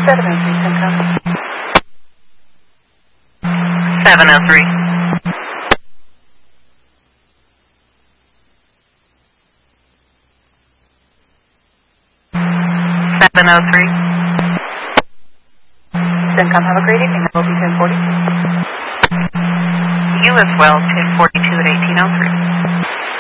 703, CENTCOM. 703. 703. CENTCOM, have a great evening. I will be 1040. You as well, 1042 at 1803.